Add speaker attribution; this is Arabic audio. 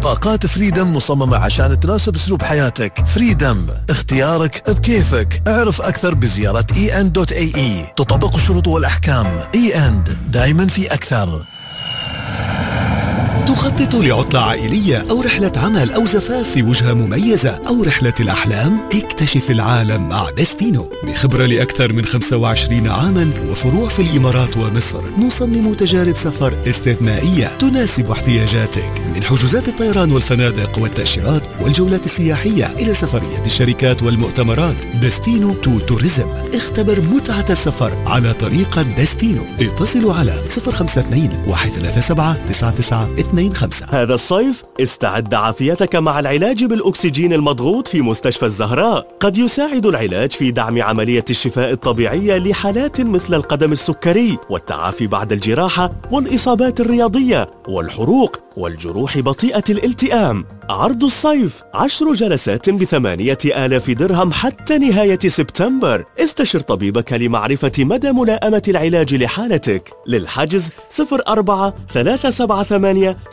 Speaker 1: بطاقات فريدم مصممة عشان تناسب اسلوب حياتك. فريدم، اختيارك بكيفك. اعرف اكثر بزيارة en.ae. تطبق الشروط والاحكام. en دائما في اكثر.
Speaker 2: تخطط لعطلة عائلية أو رحلة عمل أو زفاف في وجهة مميزة أو رحلة الأحلام؟ اكتشف العالم مع دستينو. بخبرة لأكثر من 25 عاما وفروع في الإمارات ومصر، نصمم تجارب سفر استثنائية تناسب احتياجاتك، من حجوزات الطيران والفنادق والتأشيرات والجولات السياحية إلى سفريات الشركات والمؤتمرات. دستينو تو توريزم. اختبر متعة السفر على طريقة دستينو. اتصلوا على 052-137-9925.
Speaker 3: هذا الصيف استعد عافيتك مع العلاج بالأكسجين المضغوط في مستشفى الزهراء. قد يساعد العلاج في دعم عملية الشفاء الطبيعية لحالات مثل القدم السكري والتعافي بعد الجراحة والإصابات الرياضية والحروق والجروح بطيئة الالتئام. عرض الصيف 10 جلسات ب8,000 درهم حتى نهاية سبتمبر. استشر طبيبك لمعرفة مدى ملائمة العلاج لحالتك. للحجز 04-378